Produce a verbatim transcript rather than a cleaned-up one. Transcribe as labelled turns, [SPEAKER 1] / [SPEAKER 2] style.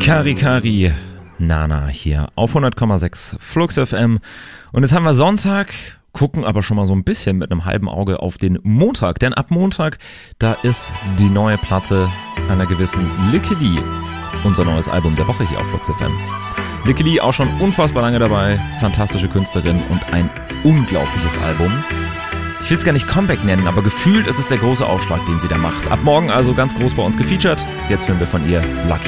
[SPEAKER 1] Kari Kari, Nana hier auf hundert Komma sechs Flux F M. Und jetzt haben wir Sonntag, gucken aber schon mal so ein bisschen mit einem halben Auge auf den Montag. Denn ab Montag, da ist die neue Platte einer gewissen Lykke Li, unser neues Album der Woche hier auf Flux F M. Lykke Li auch schon unfassbar lange dabei, fantastische Künstlerin und ein unglaubliches Album. Ich will es gar nicht Comeback nennen, aber gefühlt ist es der große Aufschlag, den sie da macht. Ab morgen also ganz groß bei uns gefeatured. Jetzt hören wir von ihr Lucky.